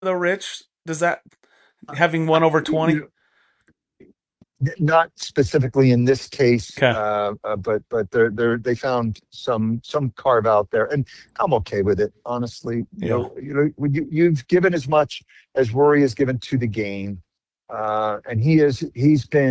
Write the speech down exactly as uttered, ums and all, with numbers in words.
though, Rich? Does that having one over twenty? You, not specifically in this case, Okay. uh, uh, but but they're, they're, they found some some carve out there, and I'm okay with it. Honestly, you Yeah. know, you know, when you, you've given as much as Rory has given to the game, uh, and he is he's been